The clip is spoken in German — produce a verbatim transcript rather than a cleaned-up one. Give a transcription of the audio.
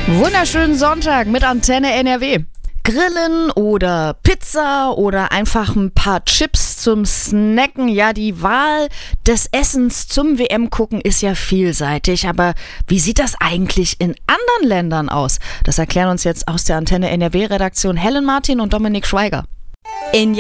Wunderschönen Sonntag mit Antenne N R W. Grillen oder Pizza oder einfach ein paar Chips zum Snacken. Ja, die Wahl des Essens zum W M-Gucken ist ja vielseitig. Aber wie sieht das eigentlich in anderen Ländern aus? Das erklären uns jetzt aus der Antenne N R W-Redaktion Helen Martin und Dominik Schweiger. In